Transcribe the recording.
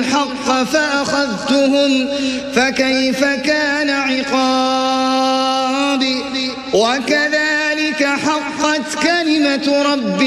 الحق فأخذتهم فكيف كان عقاب وكذلك حقت كلمة ربك